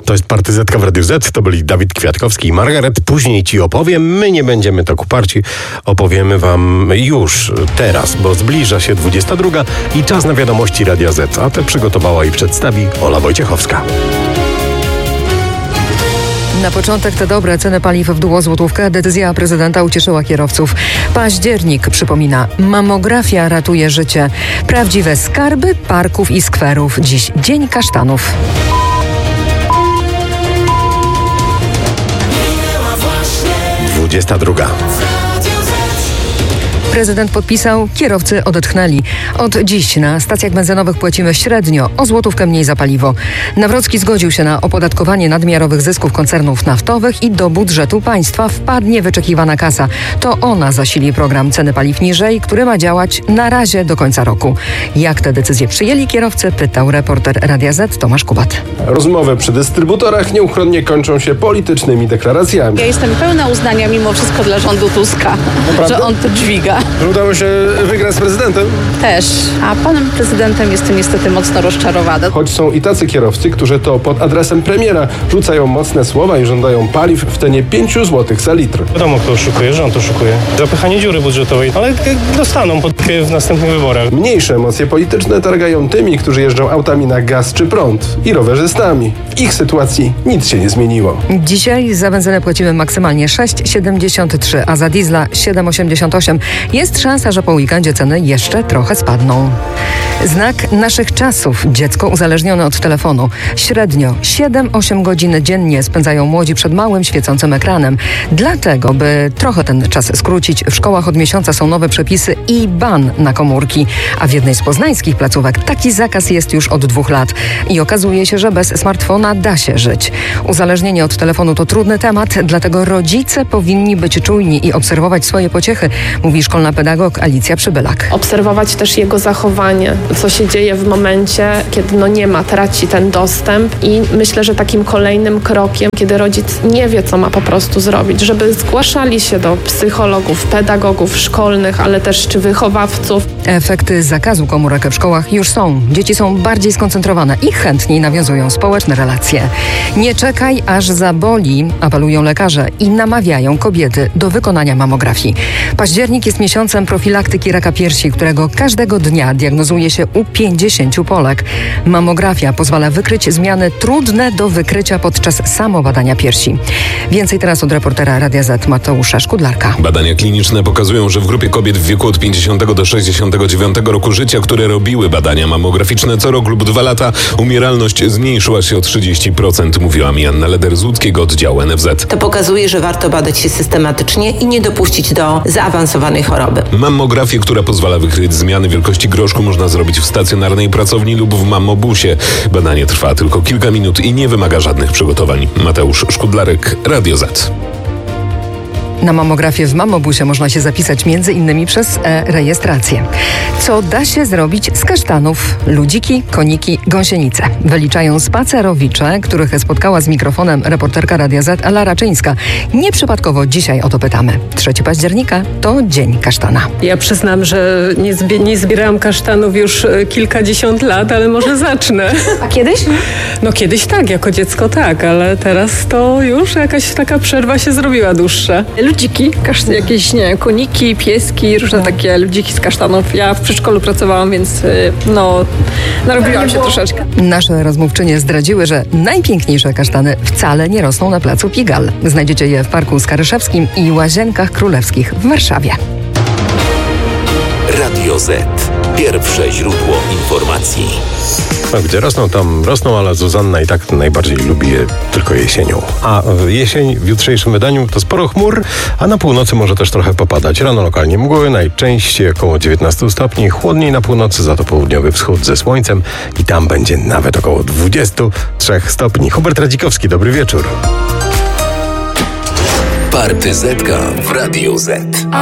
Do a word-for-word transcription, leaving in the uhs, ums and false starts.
To jest Partyzetka w Radiu Z, to byli Dawid Kwiatkowski i Margaret. Później ci opowiem, my nie będziemy tak uparci. Opowiemy wam już teraz, bo zbliża się dwudziesta druga i czas na wiadomości Radia Z. A te przygotowała i przedstawi Ola Wojciechowska. Na początek te dobre ceny paliw w dół o złotówkę. Decyzja prezydenta ucieszyła kierowców. Październik przypomina, mamografia ratuje życie. Prawdziwe skarby parków i skwerów. Dziś Dzień Kasztanów. dwudziesta druga. Prezydent podpisał, kierowcy odetchnęli. Od dziś na stacjach benzynowych płacimy średnio o złotówkę mniej za paliwo. Nawrocki zgodził się na opodatkowanie nadmiarowych zysków koncernów naftowych i do budżetu państwa wpadnie wyczekiwana kasa. To ona zasili program Ceny Paliw Niżej, który ma działać na razie do końca roku. Jak te decyzje przyjęli kierowcy, pytał reporter Radia Z Tomasz Kubat. Rozmowy przy dystrybutorach nieuchronnie kończą się politycznymi deklaracjami. Ja jestem pełna uznania mimo wszystko dla rządu Tuska, Naprawdę? że on to dźwiga. Że udało się wygrać z prezydentem? Też. A panem prezydentem jestem niestety mocno rozczarowana. Choć są i tacy kierowcy, którzy to pod adresem premiera rzucają mocne słowa i żądają paliw w cenie pięć złotych za litr. Wiadomo, kto oszukuje, rząd oszukuje. Zapychanie dziury budżetowej, ale dostaną pod w następnych wyborach. Mniejsze emocje polityczne targają tymi, którzy jeżdżą autami na gaz czy prąd i rowerzystami. W ich sytuacji nic się nie zmieniło. Dzisiaj za benzynę płacimy maksymalnie sześć siedemdziesiąt trzy, a za diesla siedem osiemdziesiąt osiem. Jest szansa, że po weekendzie ceny jeszcze trochę spadną. Znak naszych czasów. Dziecko uzależnione od telefonu. Średnio siedem osiem godzin dziennie spędzają młodzi przed małym, świecącym ekranem. Dlatego, by trochę ten czas skrócić, w szkołach od miesiąca są nowe przepisy i ban na komórki. A w jednej z poznańskich placówek taki zakaz jest już od dwóch lat. I okazuje się, że bez smartfona da się żyć. Uzależnienie od telefonu to trudny temat, dlatego rodzice powinni być czujni i obserwować swoje pociechy, mówi szkolna pedagog Alicja Przybylak. Obserwować też jego zachowanie, co się dzieje w momencie, kiedy no nie ma, traci ten dostęp i myślę, że takim kolejnym krokiem, kiedy rodzic nie wie, co ma po prostu zrobić, żeby zgłaszali się do psychologów, pedagogów szkolnych, ale też czy wychowawców. Efekty zakazu komórek w szkołach już są. Dzieci są bardziej skoncentrowane i chętniej nawiązują społeczne relacje. Nie czekaj, aż zaboli, apelują lekarze i namawiają kobiety do wykonania mamografii. Październik jest miesiącem profilaktyki raka piersi, którego każdego dnia diagnozuje się u pięćdziesięciu Polek. Mamografia pozwala wykryć zmiany trudne do wykrycia podczas samobadania piersi. Więcej teraz od reportera Radia Z Mateusza Szkudlarka. Badania kliniczne pokazują, że w grupie kobiet w wieku od pięćdziesiątego do sześćdziesiątego dziewiątego roku życia, które robiły badania mamograficzne co rok lub dwa lata, umieralność zmniejszyła się o trzydzieści procent, mówiła mi Anna Leder z łódzkiego oddziału N F Z. To pokazuje, że warto badać się systematycznie i nie dopuścić do zaawansowanej choroby. Mammografię, która pozwala wykryć zmiany wielkości groszku, można zrobić w stacjonarnej pracowni lub w mammobusie. Badanie trwa tylko kilka minut i nie wymaga żadnych przygotowań. Mateusz Szkudlarek, Radio Z. Na mamografię w mammobusie można się zapisać między innymi przez e-rejestrację. Co da się zrobić z kasztanów? Ludziki, koniki, gąsienice. Wyliczają spacerowicze, których spotkała z mikrofonem reporterka Radia Z Ela Raczyńska. Nieprzypadkowo dzisiaj o to pytamy. trzeciego października to Dzień Kasztana. Ja przyznam, że nie, zbie- nie zbierałam kasztanów już kilkadziesiąt lat, ale może zacznę. A kiedyś? No kiedyś tak, jako dziecko tak, ale teraz to już jakaś taka przerwa się zrobiła dłuższa. Ludziki, kasz- jakieś nie, koniki, pieski, różne takie ludziki z kasztanów. Ja w przedszkolu pracowałam, więc no narobiłam się troszeczkę. Nasze rozmówczynie zdradziły, że najpiękniejsze kasztany wcale nie rosną na placu Pigalle. Znajdziecie je w Parku Skaryszewskim i Łazienkach Królewskich w Warszawie. Radio Z. Pierwsze źródło informacji. No, gdzie rosną, tam rosną, ale Zuzanna i tak najbardziej lubi je tylko jesienią. A jesień w jutrzejszym wydaniu to sporo chmur, a na północy może też trochę popadać. Rano lokalnie mgły, najczęściej około dziewiętnaście stopni, chłodniej na północy, za to południowy wschód ze słońcem i tam będzie nawet około dwadzieścia trzy stopni. Hubert Radzikowski, dobry wieczór. Partyzetka w Radiu Z.